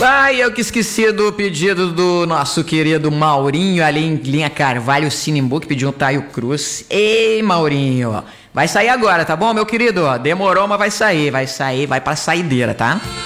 Ai, eu que esqueci do pedido do nosso querido Maurinho, ali em Linha Carvalho, Sinimbu, que pediu um Taio Cruz. Ei, Maurinho, vai sair agora, tá bom, meu querido? Demorou, mas vai sair, vai pra saideira, tá?